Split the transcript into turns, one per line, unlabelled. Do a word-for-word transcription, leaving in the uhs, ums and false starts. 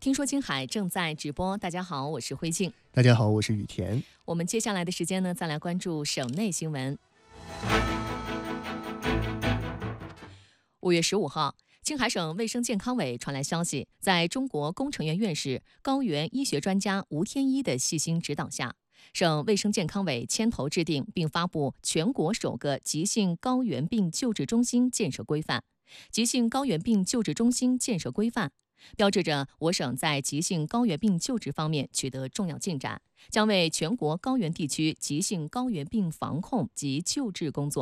听说青海正在直播，大家好，我是辉静。
大家好，我是雨田。
我们接下来的时间呢，再来关注省内新闻。五月十五号，青海省卫生健康委传来消息，在中国工程院院士、高原医学专家吴天一的细心指导下，省卫生健康委牵头制定并发布全国首个急性高原病救治中心建设规范。急性高原病救治中心建设规范标志着我省在急性高原病救治方面取得重要进展，将为全国高原地区急性高原病防控及救治工作